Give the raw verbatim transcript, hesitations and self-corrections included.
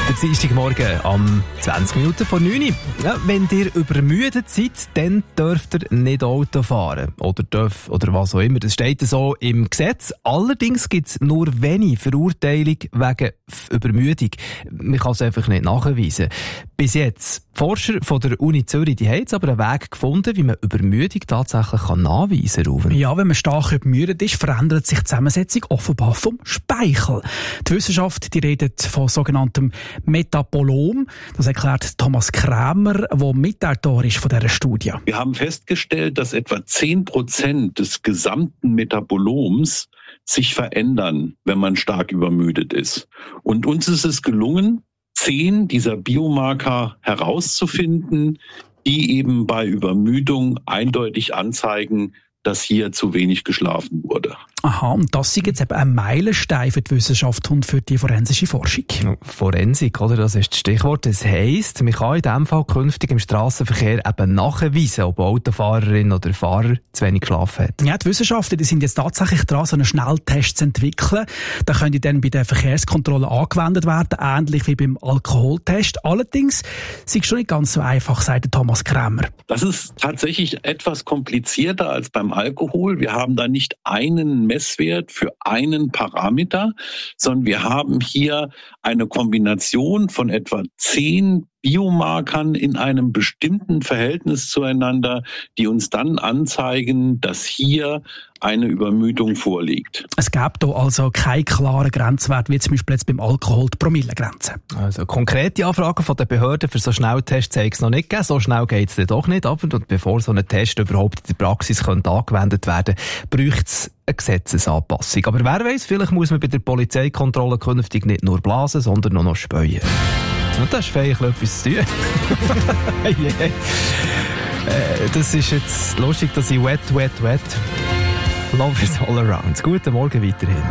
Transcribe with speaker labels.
Speaker 1: Der Dienstagmorgen am zwanzig Minuten vor neun Uhr. Ja, wenn ihr übermüdet seid, dann dürft ihr nicht Auto fahren. Oder dürft, oder was auch immer. Das steht so im Gesetz. Allerdings gibt es nur wenig Verurteilung wegen Übermüdung. Man kann es einfach nicht nachweisen. Bis jetzt. Die Forscher von der Uni Zürich, die haben jetzt aber einen Weg gefunden, wie man Übermüdung tatsächlich kann nachweisen kann.
Speaker 2: Ja, wenn man stark übermüdet ist, verändert sich die Zusammensetzung offenbar vom Speichel. Die Wissenschaft, die redet von sogenanntem Metabolom. Das erklärt Thomas Krämer, der Mitautor ist von dieser Studie.
Speaker 3: Wir haben festgestellt, dass etwa zehn Prozent des gesamten Metaboloms sich verändern, wenn man stark übermüdet ist. Und uns ist es gelungen, zehn dieser Biomarker herauszufinden, die eben bei Übermüdung eindeutig anzeigen, dass hier zu wenig geschlafen wurde.
Speaker 2: Aha, und das ist jetzt eben ein Meilenstein für die Wissenschaft und für die forensische Forschung.
Speaker 1: Forensik, oder? Das ist das Stichwort. Das heisst, man kann in diesem Fall künftig im Strassenverkehr eben nachweisen, ob eine Autofahrerin oder Fahrer zu wenig geschlafen hat.
Speaker 2: Ja, die Wissenschaftler die sind jetzt tatsächlich dran, so einen Schnelltest zu entwickeln. Der könnte dann bei der Verkehrskontrolle angewendet werden, ähnlich wie beim Alkoholtest. Allerdings ist es schon nicht ganz so einfach, sagt Thomas Krämer.
Speaker 3: Das ist tatsächlich etwas komplizierter als beim Alkohol. Wir haben da nicht einen Messwert für einen Parameter, sondern wir haben hier eine Kombination von etwa zehn Biomarkern in einem bestimmten Verhältnis zueinander, die uns dann anzeigen, dass hier eine Übermüdung vorliegt.
Speaker 2: Es gibt hier also keinen klaren Grenzwert, wie zum Beispiel jetzt beim Alkohol die Promillegrenze.
Speaker 1: Also konkrete Anfragen von den Behörden für so Schnelltests zeigt es noch nicht gegeben. So schnell geht es dann doch nicht. Aber und bevor so ein Test überhaupt in der Praxis könnte angewendet werden könnte, braucht es eine Gesetzesanpassung. Aber wer weiß, vielleicht muss man bei der Polizeikontrolle künftig nicht nur blasen, sondern auch noch spähen. Und das ist vielleicht etwas zu tun. yeah. äh, das ist jetzt lustig, dass ich wet, wet, wet. Love is all around. Guten Morgen weiterhin.